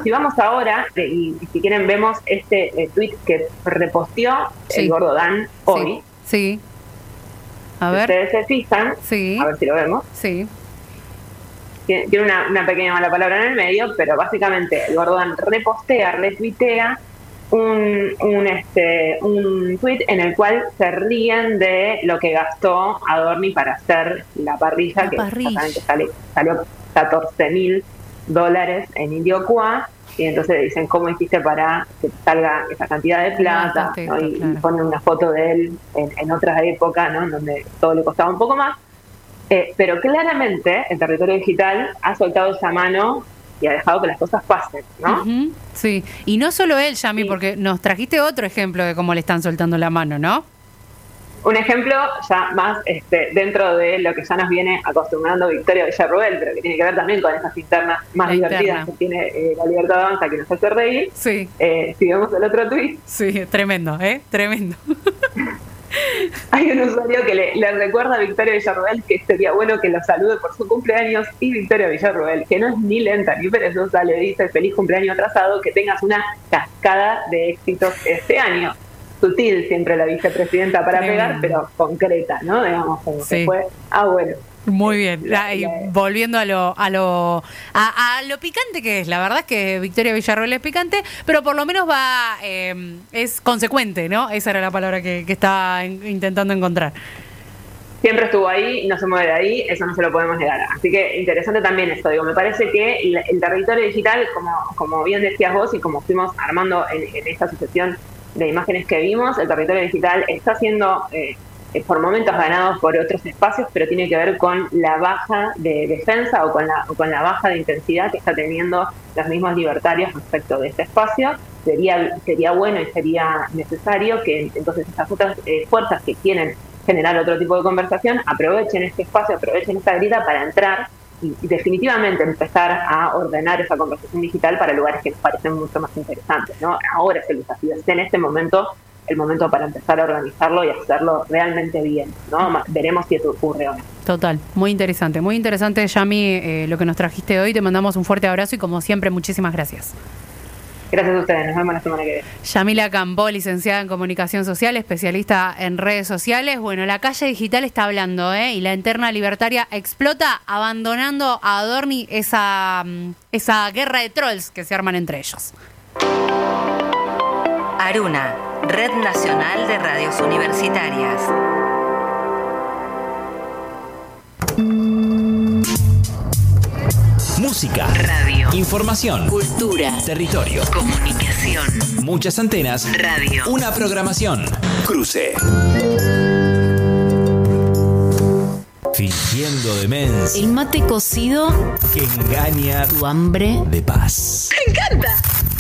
si vamos ahora, y si quieren vemos este tweet que reposteó el Gordo Dan hoy. Sí. A ver. Ustedes se fijan, a ver si lo vemos. Sí. Tiene una pequeña mala palabra en el medio, pero básicamente el Gordo Dan retuitea un tweet en el cual se ríen de lo que gastó Adorni para hacer la parrilla, que salió $14,000 en Indiocuá, y entonces dicen, ¿cómo hiciste para que te salga esa cantidad de plata? ¿no? Y ponen una foto de él en otra época, ¿no? En donde todo le costaba un poco más. Pero claramente el territorio digital ha soltado esa mano y ha dejado que las cosas pasen, ¿no? Uh-huh. Sí, y no solo él, Yami, porque nos trajiste otro ejemplo de cómo le están soltando la mano, ¿no? Un ejemplo ya más dentro de lo que ya nos viene acostumbrando Victoria Villarruel, pero que tiene que ver también con esas internas más divertidas que tiene la Libertad Avanza, que nos hace reír. Sí. Si vemos el otro tuit. Sí, tremendo, tremendo. Hay un usuario que le recuerda a Victoria Villarruel que sería bueno que lo salude por su cumpleaños, y Victoria Villarruel, que no es ni lenta ni perezosa, le dice: feliz cumpleaños atrasado, que tengas una cascada de éxitos este año. Sutil siempre la vicepresidenta para pegar, pero concreta, ¿no? Digamos, como que fue, bueno. Muy bien. Volviendo a lo picante que es. La verdad es que Victoria Villarruel es picante, pero por lo menos es consecuente, ¿no? Esa era la palabra que estaba intentando encontrar. Siempre estuvo ahí, no se mueve de ahí, eso no se lo podemos negar. Así que interesante también esto. Digo, me parece que el territorio digital, como bien decías vos y como fuimos armando en esta sucesión de imágenes que vimos, el territorio digital está siendo por momentos ganados por otros espacios, pero tiene que ver con la baja de defensa o con la baja de intensidad que está teniendo los mismos libertarios respecto de este espacio. Sería bueno y sería necesario que entonces estas otras fuerzas que quieren generar otro tipo de conversación aprovechen este espacio, aprovechen esta grita para entrar y definitivamente empezar a ordenar esa conversación digital para lugares que nos parecen mucho más interesantes, ¿no? Ahora es el desafío, es en este momento el momento para empezar a organizarlo y hacerlo realmente bien, ¿no? Veremos si eso ocurre o no. Total, muy interesante, Yami, lo que nos trajiste hoy. Te mandamos un fuerte abrazo y como siempre, muchísimas gracias. Gracias a ustedes, nos vemos la semana que viene. Yamila Cambó, licenciada en Comunicación Social, especialista en redes sociales. Bueno, la calle digital está hablando, y la interna libertaria explota, abandonando a Adorni esa guerra de trolls que se arman entre ellos. Aruna, Red Nacional de Radios Universitarias. Música, radio, información, cultura, territorio, comunicación, muchas antenas, radio, una programación. Cruce. Fingiendo demencia. El mate cocido que engaña tu hambre de paz. ¡Me encanta!